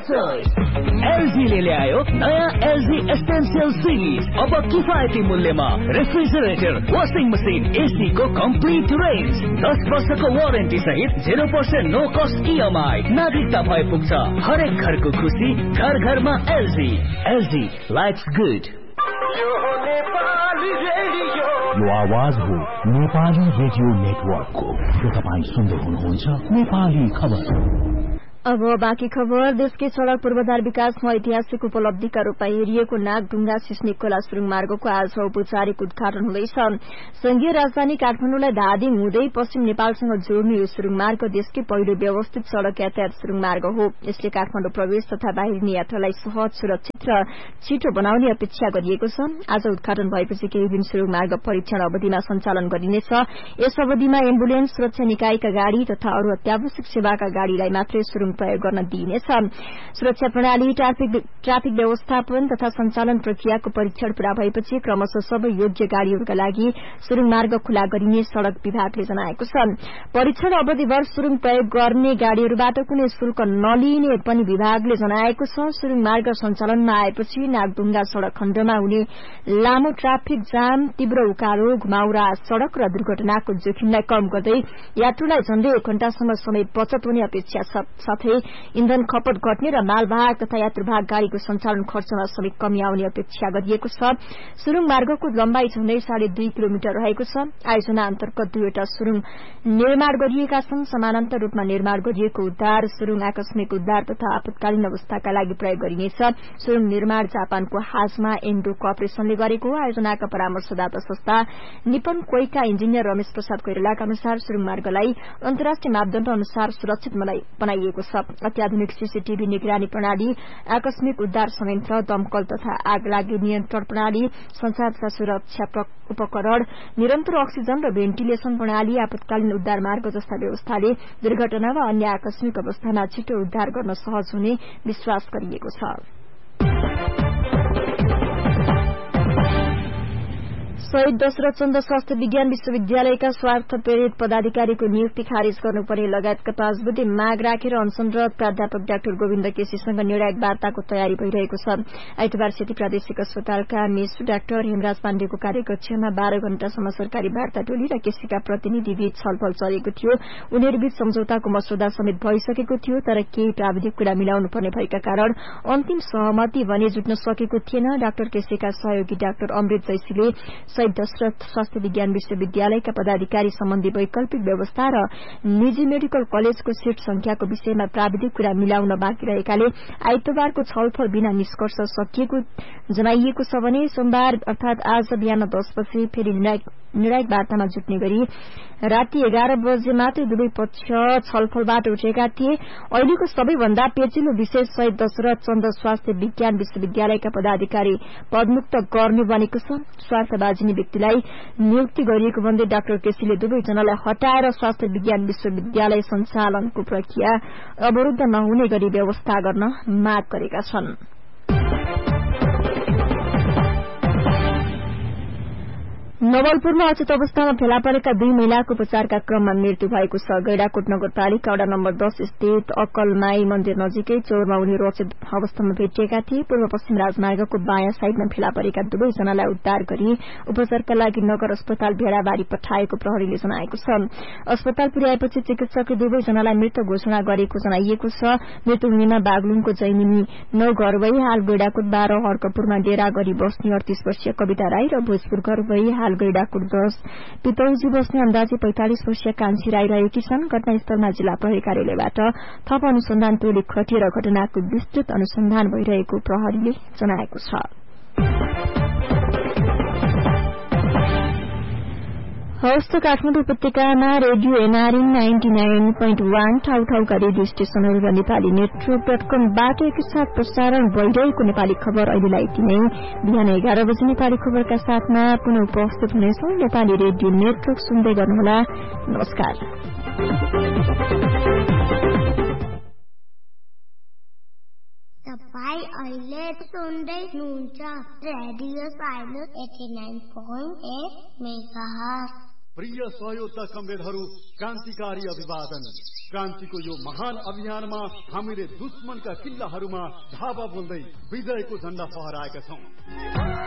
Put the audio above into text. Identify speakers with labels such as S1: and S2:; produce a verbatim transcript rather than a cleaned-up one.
S1: Choice एलजीले ल्यायो नयाँ LG essential series. अब किफायती मूल्यमा रेफ्रिजरेटर, वाशिङ मसिन, एसी को कम्प्लिट रेन्ज, दस वर्षको वारेन्टी सहित zero percent no cost EMI. नागरिकता भए पुग्छ हरेक घरको खुसी, घर घरमा एलजी। LG lives good.
S2: यो आवाज हो नेपाली रेडियो नेटवर्कको। तपाईँ सुन्दै हुनुहुन्छ नेपाली खबर।
S3: अब बाँकी खबर। देशकै सड़क पूर्वाधार विकासमा ऐतिहासिक उपलब्धिका रूपमा हेरिएको नागढुङ्गा सिस्ने खोला सुरुङ मार्गको आज औपचारिक उद्घाटन हुँदैछ। संघीय राजधानी काठमाडौँलाई धादिङ हुँदै पश्चिम नेपालसँग जोड्ने यो सुरुङ मार्ग देशकै पहिलो व्यवस्थित सड़क यातायात सुरुङ मार्ग हो। यसले काठमाडौँ प्रवेश तथा बाहिरिने यात्रालाई सहज, सुरक्षित र छिटो बनाउने अपेक्षा गरिएको छ। आज उद्घाटन भएपछि केही दिन सुरुङ मार्ग परीक्षण अवधिमा सञ्चालन गरिनेछ। यस अवधिमा एम्बुलेन्स, सुरक्षा निकायका गाड़ी तथा अरू अत्यावश्यक सेवाका गाड़ीलाई मात्रै सुरुङ प्रयोग गर्न दिइनेछ। सुरक्षा प्रणाली, ट्राफिक व्यवस्थापन तथा सञ्चालन प्रक्रियाको परीक्षण पूरा भएपछि क्रमशः सबै योग्य गाड़ीहरूका लागि सुरुङ मार्ग खुला गरिने सड़क विभागले जनाएको छ। परीक्षण अवधिभर सुरुङ प्रयोग गर्ने गाड़ीहरूबाट कुनै शुल्क नलिइने पनि विभागले जनाएको छ। सुरुङ मार्ग सञ्चालनमा आएपछि नागढुङ्गा सड़क खण्डमा हुने लामो ट्राफिक जाम, तीव्र उकालो, घुमाउरा सड़क र दुर्घटनाको जोखिमलाई कम गर्दै यात्रुलाई झण्डै एक घण्टासम्म समय बचत हुने अपेक्षा छ। साथै इन्धन खपत घट्ने र मालवाहक तथा यात्रुवाहक गाड़ीको सञ्चालन खर्चमा समेत कमी आउने अपेक्षा गरिएको छ। सुरुङ मार्गको लम्बाई झण्डै साढे दुई किलोमिटर रहेको छ। आयोजना अन्तर्गत दुईवटा सुरुङ निर्माण गरिएका छन्। समानान्तर रूपमा निर्माण गरिएको उद्धार सुरुङ आकस्मिक उद्धार तथा आपतकालीन अवस्थाका लागि प्रयोग गरिनेछ। सुरुङ निर्माण जापानको हाजमा एन्डो कर्पोरेशनले गरेको हो। आयोजनाका परामर्शदाता संस्था निपन कोइका इन्जिनियर रमेश प्रसाद कोइरालाका अनुसार सुरुङ मार्गलाई अन्तर्राष्ट्रिय मापदण्ड अनुसार सुरक्षित बनाइएको छ। अत्याधुनिक सीसीटीभी निगरानी प्रणाली, आकस्मिक उद्धार संयन्त्र, दमकल तथा आगलागी नियन्त्रण प्रणाली, संचार तथा सुरक्षा उपकरण, निरन्तर अक्सिजन र भेन्टिलेशन प्रणाली, आपतकालीन उद्धार मार्ग जस्ता व्यवस्थाले दुर्घटना वा अन्य आकस्मिक अवस्थामा छिटो उद्धार गर्न सहज हुने विश्वास गरिएको छ। शहीद दशरथ चन्द स्वास्थ्य विज्ञान विश्वविद्यालयका स्वार्थ प्रेरित पदाधिकारीको नियुक्ति खारेज गर्नुपर्ने लगायतका पाँच बुधे माग राखेर अनसनरत प्राध्यापक डाक्टर गोविन्द केसीसँग निर्णायक वार्ताको तयारी भइरहेको छ। आइतबार सेती प्रादेशिक अस्पतालका मेसु डाक्टर हेमराज पाण्डेको कार्यकक्षमा बाह्र घण्टासम्म सरकारी वार्ता टोली र केसीका प्रतिनिधिबीच छलफल चलेको थियो। उनीहरूबीच सम्झौताको मसौदा समेत भइसकेको थियो, तर केही प्राविधिक कुरा मिलाउनु पर्ने भएका कारण अन्तिम सहमति भने जुट्न सकेको थिएन। डाक्टर केसीका सहयोगी डाक्टर अमृत जैसीले शहीद दशरथ स्वास्थ्य विज्ञान विश्वविद्यालयका पदाधिकारी सम्बन्धी वैकल्पिक व्यवस्था र निजी मेडिकल कलेजको सीट संख्याको विषयमा प्राविधिक कुरा मिलाउन बाँकी रहेकाले आइतबारको छलफल बिना निष्कर्ष सकिएको जनाइएको छ भने सोमबार अर्थात आज बिहान दस बजे फेरि निर्णायक वार्तामा जुट्ने गरी राति एघार बजे मात्रै दुवै पक्ष छलफलबाट उठेका थिए। अहिलेको सबैभन्दा पेचिलो विषय शहीद दशरथ चन्द स्वास्थ्य विज्ञान विश्वविद्यालयका पदाधिकारी पदमुक्त गर्ने बनेको छ। स्वार्थबाजिनी व्यक्तिलाई नियुक्ति गरिएको भन्दै डाक्टर केसीले दुवैजनालाई हटाएर स्वास्थ्य विज्ञान विश्वविद्यालय सञ्चालनको प्रक्रिया अवरूद्ध नहुने गरी व्यवस्था गर्न माग गरेका छन्। नवलपुरमा अचेत अवस्थामा फेला परेका दुई महिलाको उपचारका क्रममा मृत्यु भएको छ। गैडाकोट नगरपालिका वडा नम्बर दस स्थित अक्कलमाई मन्दिर नजिकै चौरमा उनीहरू अचेत अवस्थामा भेटिएका थिए। पूर्व पश्चिम राजमार्गको बायाँ साइडमा फेला परेका दुवैजनालाई उद्धार गरी उपचारका लागि नगर अस्पताल भेडाबारी पठाएको प्रहरीले जनाएको छ। अस्पताल पुर्याएपछि चिकित्सकले दुवैजनालाई मृत घोषणा गरेको जनाइएको छ। मृत्यु हुनेमा बागलुङको जैमिनी नौ घर भई हाल गैडाकोट बाह्र हर्कपुरमा डेरा गरी बस्ने अडतीस वर्षीय कविता राई र भोजपुर घर भई हाल गैडाकोट दस पितौजी बस्ने अन्दाजी पैंतालिस वर्षीय कान्छी राई रहेकी छन्। घटनास्थलमा जिल्ला प्रहरी कार्यालयबाट थप अनुसन्धान टोली खटिएर घटनाको विस्तृत अनुसन्धान भइरहेको प्रहरीले जनाएको छ। हवस्, काठमाडौँ उपत्यकामा radio NRN ninety nine point one ठाउँ ठाउँका रेडियो स्टेशनहरू र नेपाली नेटवर्क डट कमबाट एकसाथ प्रसारण भइरहेको नेपाली खबर अहिलेलाई यति नै। बिहान एघार बजे नेपाली खबरका साथमा पुनः उपस्थित हुनेछौं। नेपाली रेडियो नेटवर्क सुन्दै गर्नुहोला। नमस्कार।
S4: तपाईं अहिले सुन्दै हुनुहुन्छ radio silence eighty nine point at megahertz.
S5: प्रिय सहयोगका कमरेडहरू, क्रान्तिकारी अभिवादन। क्रान्तिको यो महान अभियानमा हामीले दुश्मनका किल्लाहरूमा धावा बोल्दै विजयको झण्डा फहराएका छौं।